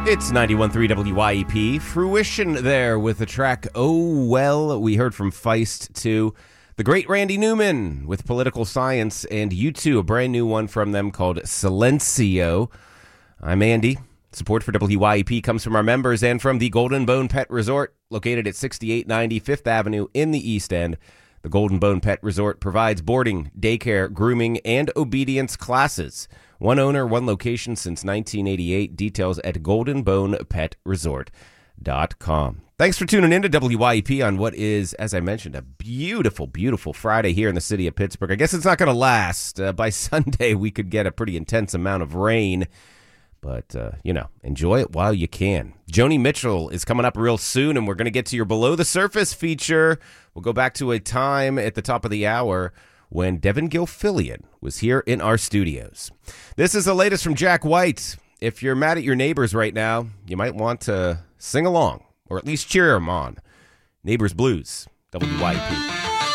It's 91.3 WYEP. Fruition there with the track Oh Well. We heard from Feist to the great Randy Newman with Political Science, and U2, a brand new one from them called Silencio. I'm Andy. Support for WYEP comes from our members and from the Golden Bone Pet Resort, located at 6890 Fifth Avenue in the East End. The Golden Bone Pet Resort provides boarding, daycare, grooming, and obedience classes. One owner, one location since 1988. Details at goldenbonepetresort.com. Thanks for tuning in to WYEP on what is, as I mentioned, a beautiful, beautiful Friday here in the city of Pittsburgh. I guess it's not going to last. By Sunday, we could get a pretty intense amount of rain. But, enjoy it while you can. Joni Mitchell is coming up real soon, and we're going to get to your Below the Surface feature. We'll go back to a time at the top of the hour when Devin Gilfillian was here in our studios. This is the latest from Jack White. If you're mad at your neighbors right now, you might want to sing along, or at least cheer them on. Neighbors Blues, WYP.